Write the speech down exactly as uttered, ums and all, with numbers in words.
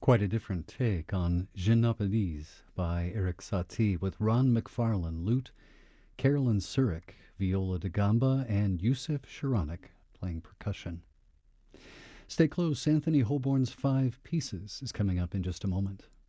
Quite a different take on Je n'appelise by Eric Satie with Ron McFarlane lute, Carolyn Surik viola da gamba, and Yusef Sharanik playing percussion. Stay close, Anthony Holborn's Five Pieces is coming up in just a moment.